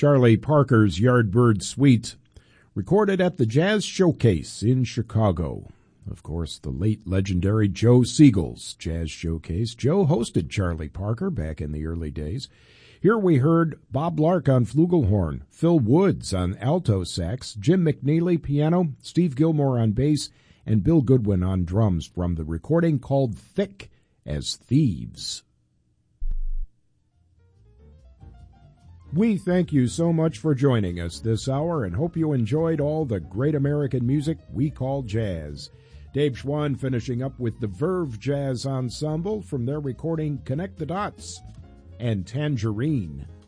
Charlie Parker's Yardbird Suite, recorded at the Jazz Showcase in Chicago. Of course, the late legendary Joe Siegel's Jazz Showcase. Joe hosted Charlie Parker back in the early days. Here we heard Bob Lark on flugelhorn, Phil Woods on alto sax, Jim McNeely piano, Steve Gilmore on bass, and Bill Goodwin on drums from the recording called Thick as Thieves. We thank you so much for joining us this hour and hope you enjoyed all the great American music we call jazz. Dave Schwann finishing up with the Verve Jazz Ensemble from their recording Connect the Dots and Tangerine.